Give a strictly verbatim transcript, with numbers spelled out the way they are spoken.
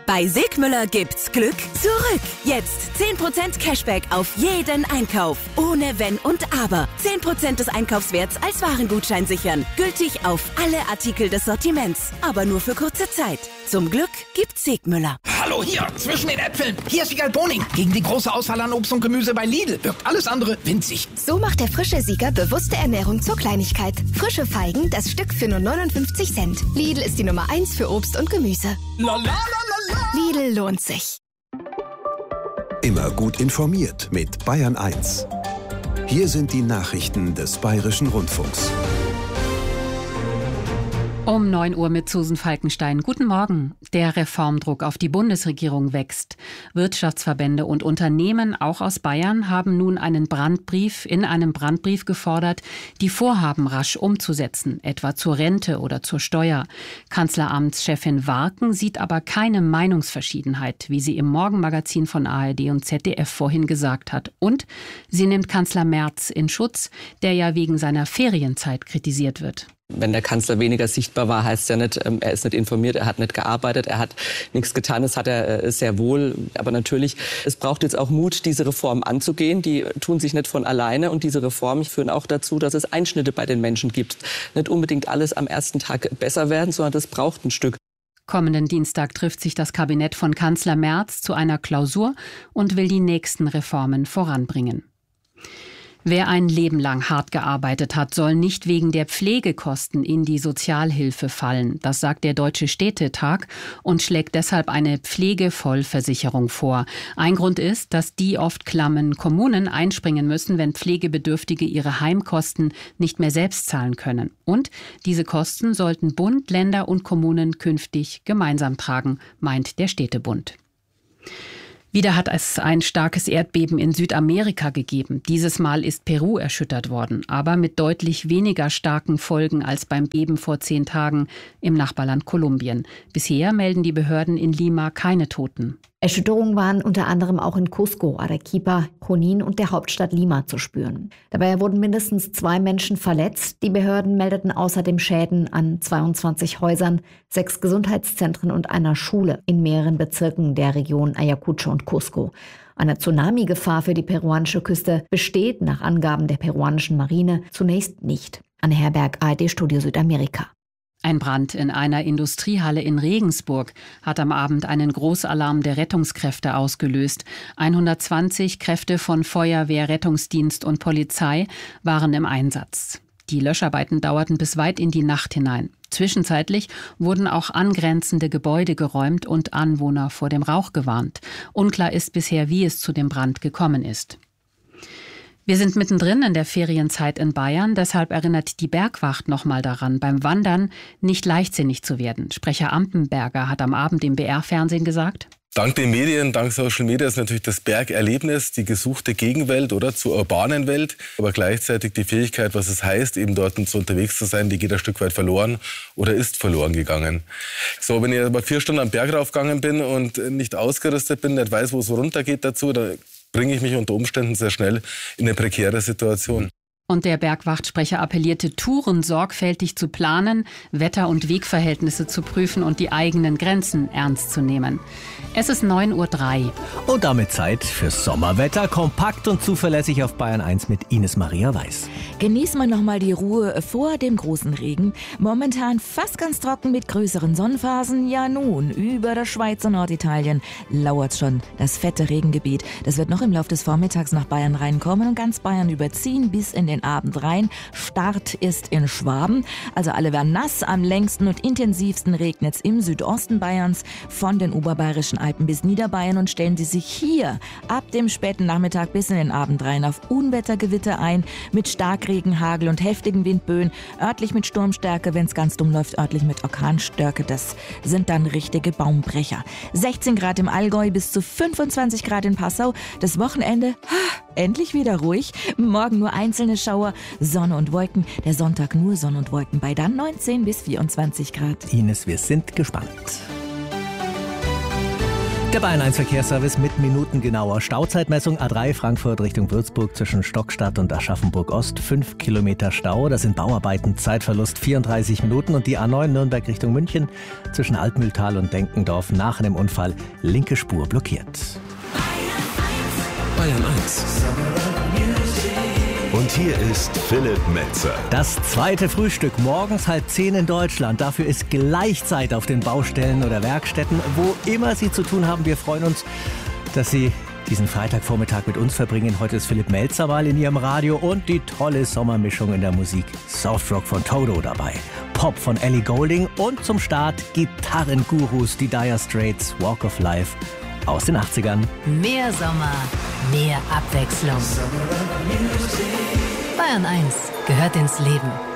Bei Sigmüller gibt's Glück zurück. Jetzt zehn Prozent Cashback auf jeden Einkauf. Ohne Wenn und Aber. zehn Prozent des Einkaufswerts als Warengutschein sichern. Gültig auf alle Artikel des Sortiments. Aber nur für kurze Zeit. Zum Glück gibt's Sigmüller. Hallo hier, zwischen den Äpfeln. Hier ist Siegerl Boning. Gegen die große Auswahl an Obst und Gemüse bei Lidl wirkt alles andere winzig. So macht der frische Sieger bewusste Ernährung zur Kleinigkeit. Frische Feigen, das Stück für nur neunundfünfzig Cent. Lidl ist die Nummer eins für Obst und Gemüse. La, la, la, la, la. Lidl lohnt sich. Immer gut informiert mit Bayern eins. Hier sind die Nachrichten des Bayerischen Rundfunks. Um neun Uhr mit Susan Falkenstein. Guten Morgen. Der Reformdruck auf die Bundesregierung wächst. Wirtschaftsverbände und Unternehmen, auch aus Bayern, haben nun einen Brandbrief, in einem Brandbrief gefordert, die Vorhaben rasch umzusetzen, etwa zur Rente oder zur Steuer. Kanzleramtschefin Warken sieht aber keine Meinungsverschiedenheit, wie sie im Morgenmagazin von A R D und Z D F vorhin gesagt hat. Und sie nimmt Kanzler Merz in Schutz, der ja wegen seiner Ferienzeit kritisiert wird. Wenn der Kanzler weniger sichtbar war, heißt ja nicht, er ist nicht informiert, er hat nicht gearbeitet, er hat nichts getan, das hat er sehr wohl. Aber natürlich, es braucht jetzt auch Mut, diese Reform anzugehen. Die tun sich nicht von alleine und diese Reformen führen auch dazu, dass es Einschnitte bei den Menschen gibt. Nicht unbedingt alles am ersten Tag besser werden, sondern das braucht ein Stück. Kommenden Dienstag trifft sich das Kabinett von Kanzler Merz zu einer Klausur und will die nächsten Reformen voranbringen. Wer ein Leben lang hart gearbeitet hat, soll nicht wegen der Pflegekosten in die Sozialhilfe fallen. Das sagt der Deutsche Städtetag und schlägt deshalb eine Pflegevollversicherung vor. Ein Grund ist, dass die oft klammen Kommunen einspringen müssen, wenn Pflegebedürftige ihre Heimkosten nicht mehr selbst zahlen können. Und diese Kosten sollten Bund, Länder und Kommunen künftig gemeinsam tragen, meint der Städtebund. Wieder hat es ein starkes Erdbeben in Südamerika gegeben. Dieses Mal ist Peru erschüttert worden, aber mit deutlich weniger starken Folgen als beim Beben vor zehn Tagen im Nachbarland Kolumbien. Bisher melden die Behörden in Lima keine Toten. Erschütterungen waren unter anderem auch in Cusco, Arequipa, Junín und der Hauptstadt Lima zu spüren. Dabei wurden mindestens zwei Menschen verletzt. Die Behörden meldeten außerdem Schäden an zweiundzwanzig Häusern, sechs Gesundheitszentren und einer Schule in mehreren Bezirken der Region Ayacucho und Cusco. Eine Tsunami-Gefahr für die peruanische Küste besteht nach Angaben der peruanischen Marine zunächst nicht. Anne Herberg, A R D-Studio Südamerika. Ein Brand in einer Industriehalle in Regensburg hat am Abend einen Großalarm der Rettungskräfte ausgelöst. hundertzwanzig Kräfte von Feuerwehr, Rettungsdienst und Polizei waren im Einsatz. Die Löscharbeiten dauerten bis weit in die Nacht hinein. Zwischenzeitlich wurden auch angrenzende Gebäude geräumt und Anwohner vor dem Rauch gewarnt. Unklar ist bisher, wie es zu dem Brand gekommen ist. Wir sind mittendrin in der Ferienzeit in Bayern, deshalb erinnert die Bergwacht nochmal daran, beim Wandern nicht leichtsinnig zu werden. Sprecher Ampenberger hat am Abend im B R-Fernsehen gesagt: Dank den Medien, dank Social Media ist natürlich das Bergerlebnis die gesuchte Gegenwelt oder zur urbanen Welt, aber gleichzeitig die Fähigkeit, was es heißt, eben dort so unterwegs zu sein, die geht ein Stück weit verloren oder ist verloren gegangen. So, wenn ich aber vier Stunden am Berg raufgegangen bin und nicht ausgerüstet bin, nicht weiß, wo es runtergeht dazu, dann bringe ich mich unter Umständen sehr schnell in eine prekäre Situation. Und der Bergwachtsprecher appellierte, Touren sorgfältig zu planen, Wetter- und Wegverhältnisse zu prüfen und die eigenen Grenzen ernst zu nehmen. Es ist neun Uhr drei. Und damit Zeit fürs Sommerwetter, kompakt und zuverlässig auf Bayern eins mit Ines Maria Weiß. Genießen wir nochmal die Ruhe vor dem großen Regen. Momentan fast ganz trocken mit größeren Sonnenphasen. Ja nun, über der Schweiz und Norditalien lauert schon das fette Regengebiet. Das wird noch im Laufe des Vormittags nach Bayern reinkommen und ganz Bayern überziehen bis in den Abend rein. Start ist in Schwaben. Also alle werden nass. Am längsten und intensivsten regnet es im Südosten Bayerns von den oberbayerischen Alpen bis Niederbayern und stellen Sie sich hier ab dem späten Nachmittag bis in den Abend rein auf Unwettergewitter ein mit Starkregen, Hagel und heftigen Windböen, örtlich mit Sturmstärke, wenn es ganz dumm läuft, örtlich mit Orkanstärke. Das sind dann richtige Baumbrecher. sechzehn Grad im Allgäu bis zu fünfundzwanzig Grad in Passau. Das Wochenende endlich wieder ruhig. Morgen nur einzelne Schauer, Sonne und Wolken. Der Sonntag nur Sonne und Wolken bei dann neunzehn bis vierundzwanzig Grad. Ines, wir sind gespannt. Der Bayern eins Verkehrsservice mit minutengenauer Stauzeitmessung. A drei Frankfurt Richtung Würzburg zwischen Stockstadt und Aschaffenburg Ost. Fünf Kilometer Stau. Das sind Bauarbeiten. Zeitverlust vierunddreißig Minuten. Und die A neun Nürnberg Richtung München zwischen Altmühltal und Denkendorf nach einem Unfall. Linke Spur blockiert. Bayern eins. Und hier ist Philipp Melzer. Das zweite Frühstück morgens halb zehn in Deutschland. Dafür ist Gleichzeit auf den Baustellen oder Werkstätten, wo immer Sie zu tun haben. Wir freuen uns, dass Sie diesen Freitagvormittag mit uns verbringen. Heute ist Philipp Melzer mal in Ihrem Radio und die tolle Sommermischung in der Musik. Softrock von Toto dabei, Pop von Ellie Goulding und zum Start Gitarrengurus, die Dire Straits, Walk of Life aus den achtzigern. Mehr Sommer, mehr Abwechslung. Bayern eins gehört ins Leben.